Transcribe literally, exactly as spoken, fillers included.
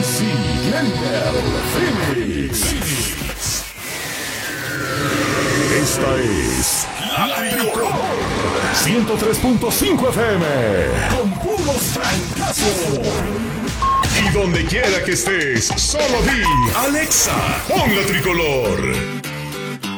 Occidental Phoenix. Esta es La Tricolor ciento tres punto cinco F M con puros fracasos. Y donde quiera que estés, solo di Alexa, pon La Tricolor.